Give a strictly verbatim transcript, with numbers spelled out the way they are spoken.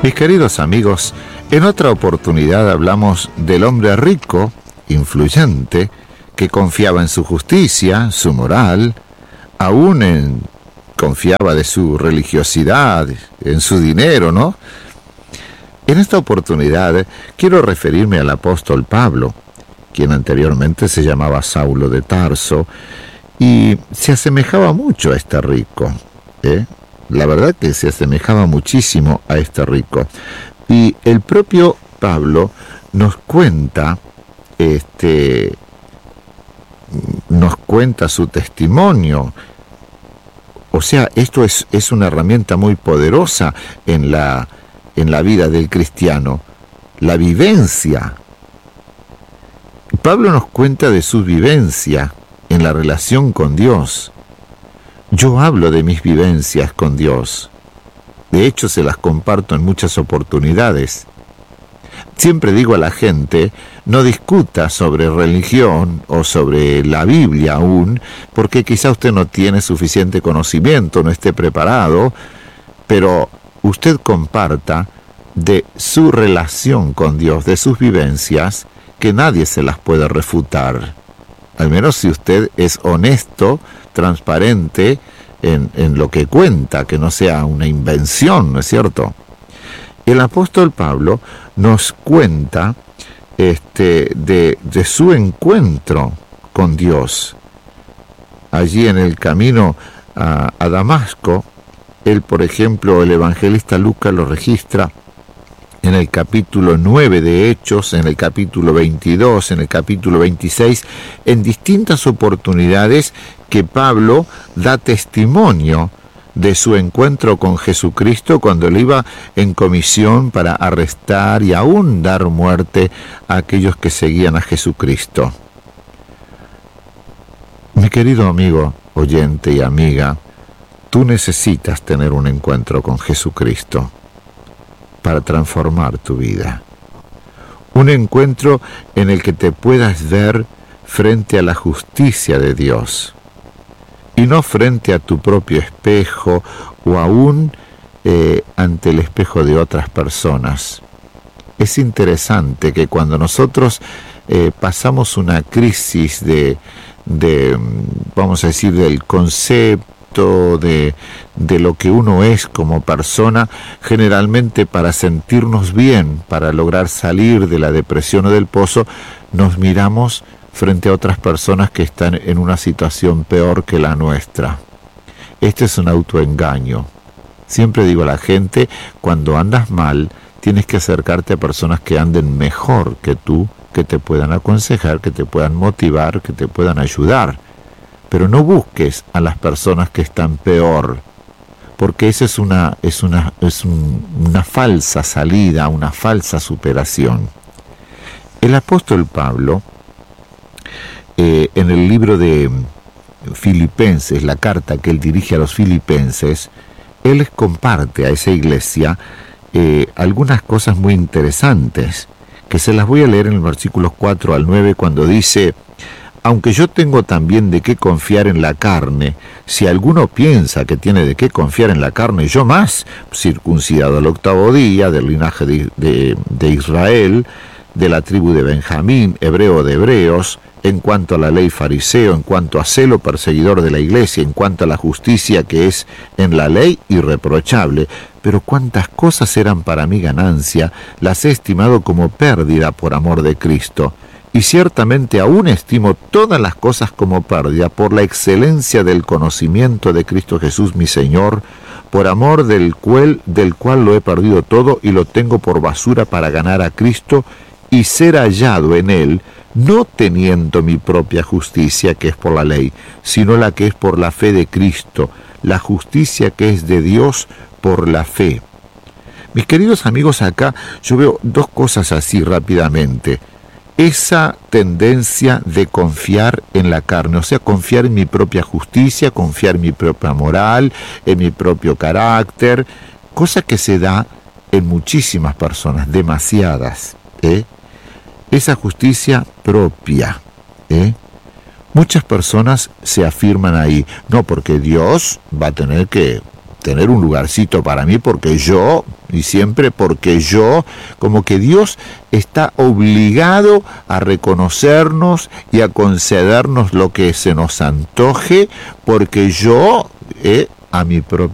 Mis queridos amigos, en otra oportunidad hablamos del hombre rico, influyente, que confiaba en su justicia, su moral, aún en, confiaba de su religiosidad, en su dinero, ¿no? En esta oportunidad quiero referirme al apóstol Pablo, quien anteriormente se llamaba Saulo de Tarso, y se asemejaba mucho a este rico, ¿eh? La verdad que se asemejaba muchísimo a este rico. Y el propio Pablo nos cuenta, este, nos cuenta su testimonio. O sea, esto es, es una herramienta muy poderosa en la, en la vida del cristiano, la vivencia. Pablo nos cuenta de su vivencia en la relación con Dios. Yo hablo de mis vivencias con Dios. De hecho, se las comparto en muchas oportunidades. Siempre digo a la gente, no discuta sobre religión o sobre la Biblia aún, porque quizá usted no tiene suficiente conocimiento, no esté preparado, pero usted comparta de su relación con Dios, de sus vivencias, que nadie se las puede refutar. Al menos si usted es honesto, transparente en, en lo que cuenta, que no sea una invención, ¿no es cierto? El apóstol Pablo nos cuenta este, de, de su encuentro con Dios. Allí en el camino a, a Damasco, él, por ejemplo, el evangelista Lucas lo registra en el capítulo nueve de Hechos, en el capítulo veintidós, en el capítulo veintiséis, en distintas oportunidades que Pablo da testimonio de su encuentro con Jesucristo cuando él iba en comisión para arrestar y aún dar muerte a aquellos que seguían a Jesucristo. Mi querido amigo, oyente y amiga, tú necesitas tener un encuentro con Jesucristo para transformar tu vida. Un encuentro en el que te puedas ver frente a la justicia de Dios y no frente a tu propio espejo o aún eh, ante el espejo de otras personas. Es interesante que cuando nosotros eh, pasamos una crisis de, de, vamos a decir, del concepto, De, de lo que uno es como persona, generalmente para sentirnos bien, para lograr salir de la depresión o del pozo, nos miramos frente a otras personas que están en una situación peor que la nuestra. Este es un autoengaño. Siempre digo a la gente, cuando andas mal, tienes que acercarte a personas que anden mejor que tú, que te puedan aconsejar, que te puedan motivar, que te puedan ayudar. Pero no busques a las personas que están peor, porque esa es una, es una, es un, una falsa salida, una falsa superación. El apóstol Pablo, eh, en el libro de Filipenses, la carta que él dirige a los filipenses, él les comparte a esa iglesia eh, algunas cosas muy interesantes, que se las voy a leer en los versículos cuatro al nueve, cuando dice: aunque yo tengo también de qué confiar en la carne, si alguno piensa que tiene de qué confiar en la carne, yo más, circuncidado al octavo día, del linaje de, de, de Israel, de la tribu de Benjamín, hebreo de hebreos, en cuanto a la ley fariseo, en cuanto a celo perseguidor de la iglesia, en cuanto a la justicia que es en la ley irreprochable. Pero cuántas cosas eran para mi ganancia, las he estimado como pérdida por amor de Cristo. Y ciertamente aún estimo todas las cosas como pérdida por la excelencia del conocimiento de Cristo Jesús mi Señor, por amor del cual, del cual lo he perdido todo y lo tengo por basura para ganar a Cristo y ser hallado en Él, no teniendo mi propia justicia que es por la ley, sino la que es por la fe de Cristo, la justicia que es de Dios por la fe. Mis queridos amigos, acá yo veo dos cosas así rápidamente. Esa tendencia de confiar en la carne, o sea, confiar en mi propia justicia, confiar en mi propia moral, en mi propio carácter, cosa que se da en muchísimas personas, demasiadas, ¿eh? Esa justicia propia, ¿eh? Muchas personas se afirman ahí, no, porque Dios va a tener que tener un lugarcito para mí porque yo y siempre porque yo, como que Dios está obligado a reconocernos y a concedernos lo que se nos antoje, porque yo, eh, a mi propio